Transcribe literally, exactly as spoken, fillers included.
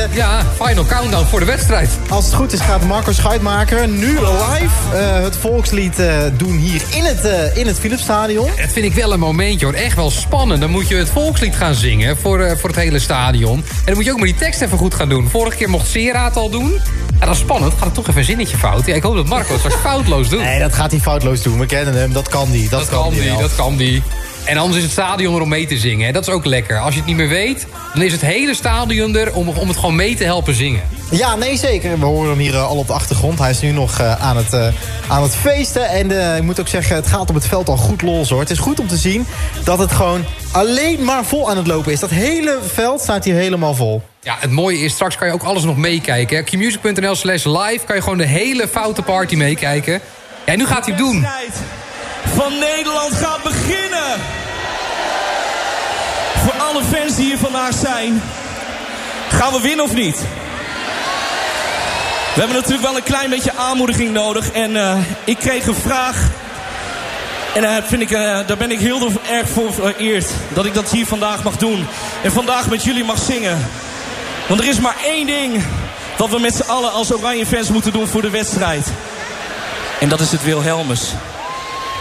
Ja, final countdown voor de wedstrijd. Als het goed is gaat Marco Schuitmaker nu live uh, het volkslied uh, doen hier in het, uh, in het Philipsstadion. Ja, dat vind ik wel een momentje hoor. Echt wel spannend. Dan moet je het volkslied gaan zingen voor, uh, voor het hele stadion. En dan moet je ook maar die tekst even goed gaan doen. Vorige keer mocht Sera het al doen. Ja, dat is spannend. Gaat het toch even een zinnetje fout? Ja, ik hoop dat Marco het straks foutloos doet. Nee, dat gaat hij foutloos doen. We kennen hem. Dat kan die. Dat, dat kan, kan die, die, dat kan die. En anders is het stadion er om mee te zingen. Hè? Dat is ook lekker. Als je het niet meer weet, dan is het hele stadion er om, om het gewoon mee te helpen zingen. Ja, nee, zeker. We horen hem hier uh, al op de achtergrond. Hij is nu nog uh, aan, het, uh, aan het feesten. En uh, ik moet ook zeggen, het gaat op het veld al goed los, hoor. Het is goed om te zien dat het gewoon alleen maar vol aan het lopen is. Dat hele veld staat hier helemaal vol. Ja, het mooie is, straks kan je ook alles nog meekijken. Q music punt n l slash live kan je gewoon de hele foute party meekijken. Ja, en nu gaat hij het doen. De wedstrijd van Nederland gaat beginnen. Voor alle fans die hier vandaag zijn. Gaan we winnen of niet? We hebben natuurlijk wel een klein beetje aanmoediging nodig. En uh, ik kreeg een vraag. En uh, vind ik, uh, daar ben ik heel erg voor vereerd. Dat ik dat hier vandaag mag doen. En vandaag met jullie mag zingen. Want er is maar één ding wat we met z'n allen als Oranje fans moeten doen voor de wedstrijd. En dat is het Wilhelmus.